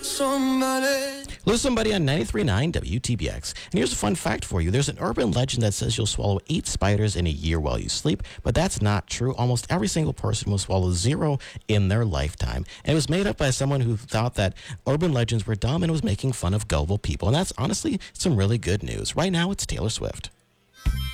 Lose Somebody on 93.9 WTBX. And here's a fun fact for you. There's an urban legend that says you'll swallow 8 spiders in a year while you sleep, but that's not true. Almost every single person will swallow 0 in their lifetime. And it was made up by someone who thought that urban legends were dumb and was making fun of gullible people. And that's honestly some really good news. Right now, it's Taylor Swift.